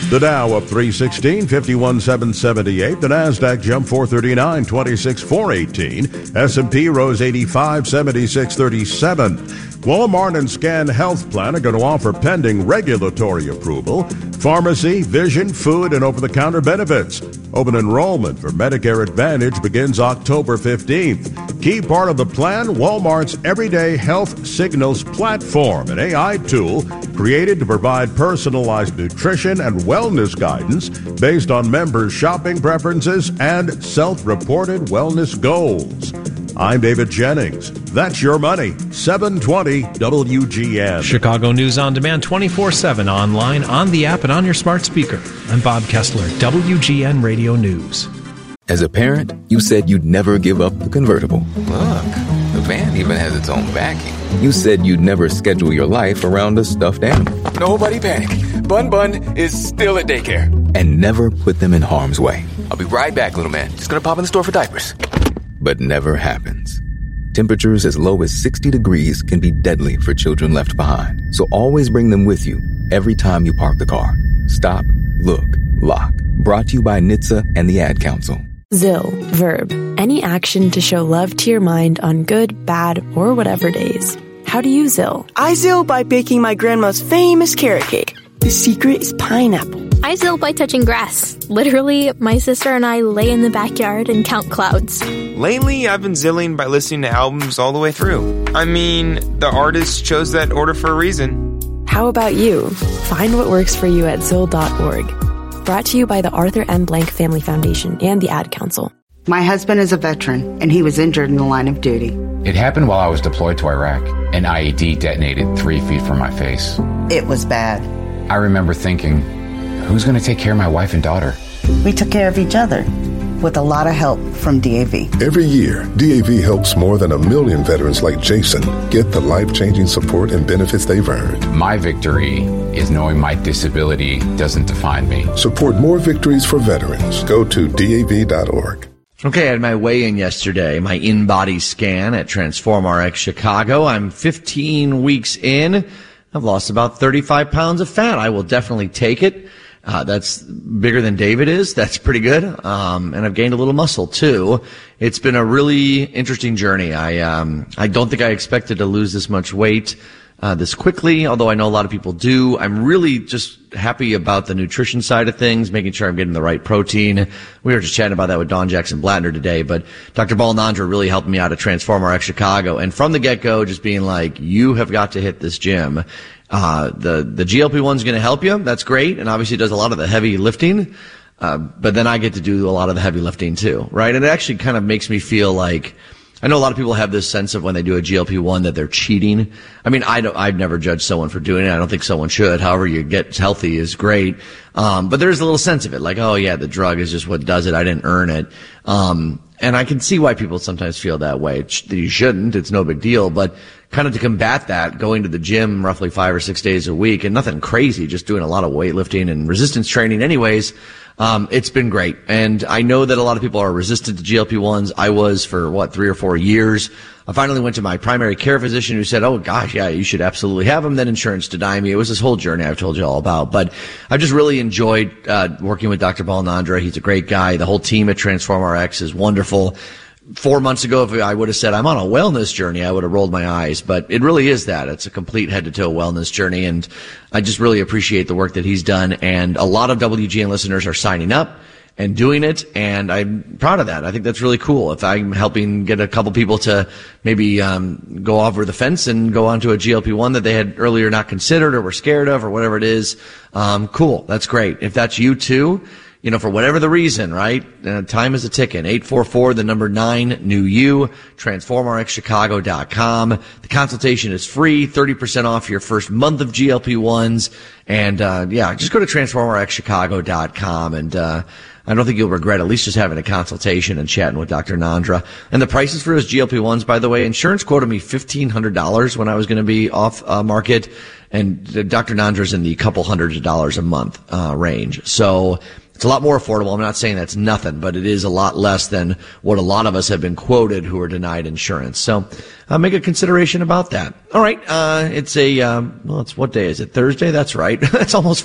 The Dow up 316, 51,778. The Nasdaq jumped 439, 26,418. S&P rose 85, 76,37. Walmart and Scan Health Plan are going to offer pending regulatory approval pharmacy, vision, food, and over-the-counter benefits. Open enrollment for Medicare Advantage begins October 15th. Key part of the plan, Walmart's Everyday Health Signals platform, an AI tool created to provide personalized nutrition and wellness guidance based on members' shopping preferences and self-reported wellness goals. I'm David Jennings. That's your money. 720 WGN. Chicago News on Demand 24/7 online, on the app, and on your smart speaker. I'm Bob Kessler, WGN Radio News. As a parent, you said you'd never give up the convertible. Look, the van even has its own backing. You said you'd never schedule your life around a stuffed animal. Nobody panic. Bun Bun is still at daycare. And never put them in harm's way. I'll be right back, little man. Just gonna pop in the store for diapers. But never happens. Temperatures as low as 60 degrees can be deadly for children left behind. So always bring them with you every time you park the car. Stop, look, lock. Brought to you by NHTSA and the Ad Council. ZIL, verb, any action to show love to your mind on good, bad, or whatever days. How do you ZIL? I ZIL by baking my grandma's famous carrot cake. The secret is pineapple. I ZIL by touching grass. Literally, my sister and I lay in the backyard and count clouds. Lately, I've been zilling by listening to albums all the way through. I mean, the artist chose that order for a reason. How about you? Find what works for you at ZIL.org. Brought to you by the Arthur M. Blank Family Foundation and the Ad Council. My husband is a veteran, and he was injured in the line of duty. It happened while I was deployed to Iraq. An IED detonated 3 feet from my face. It was bad. I remember thinking, who's going to take care of my wife and daughter? We took care of each other, with a lot of help from DAV. Every year, DAV helps more than 1 million veterans like Jason get the life-changing support and benefits they've earned. My victory is knowing my disability doesn't define me. Support more victories for veterans. Go to DAV.org. Okay, I had my weigh-in yesterday, my in-body scan at TransformRx Chicago. I'm 15 weeks in. I've lost about 35 pounds of fat. I will definitely take it. That's bigger than David is. That's pretty good. And I've gained a little muscle too. It's been a really interesting journey. I don't think I expected to lose this much weight this quickly, although I know a lot of people do. I'm really just happy about the nutrition side of things, making sure I'm getting the right protein. We were just chatting about that with Don Jackson Blattner today, but Dr. Balnandra really helped me out at TransformRx Chicago. And from the get-go, just being like, you have got to hit this gym. The GLP-1 is going to help you. That's great. And obviously it does a lot of the heavy lifting. But then I get to do a lot of the heavy lifting too, right? And it actually kind of makes me feel like, I know a lot of people have this sense of when they do a GLP-1 that they're cheating. I mean, I've never judged someone for doing it. I don't think someone should. However you get healthy is great. But there's a little sense of it, like, oh yeah, the drug is just what does it. I didn't earn it. And I can see why people sometimes feel that way. You shouldn't. It's no big deal. But kind of to combat that, going to the gym roughly 5 or 6 days a week, and nothing crazy, just doing a lot of weightlifting and resistance training anyways, it's been great. And I know that a lot of people are resistant to GLP-1s. I was for 3 or 4 years. I finally went to my primary care physician who said, oh gosh, yeah, you should absolutely have them. Then insurance denied me. It was this whole journey I've told you all about. But I just really enjoyed working with Dr. Balnandra. He's a great guy. The whole team at TransformRx is wonderful. 4 months ago, if I would have said I'm on a wellness journey, I would have rolled my eyes. But it really is that. It's a complete head-to-toe wellness journey. And I just really appreciate the work that he's done. And a lot of WGN listeners are signing up and doing it, and I'm proud of that. I think that's really cool. If I'm helping get a couple people to maybe go over the fence and go onto a GLP-1 that they had earlier not considered or were scared of or whatever it is, cool. That's great. If that's you too, for whatever the reason, right? Time is a ticking. 844-9-NEW-YOU, TransformRxChicago.com. The consultation is free, 30% off your first month of GLP-1s. And, just go to TransformRxChicago.com and, I don't think you'll regret at least just having a consultation and chatting with Dr. Nandra. And the prices for his GLP-1s, by the way, insurance quoted me $1,500 when I was going to be off market, and Dr. Nandra's in the couple hundreds of dollars a month range. So it's a lot more affordable. I'm not saying that's nothing, but it is a lot less than what a lot of us have been quoted who are denied insurance. So make a consideration about that. All right, it's what day is it? Thursday? That's right. It's almost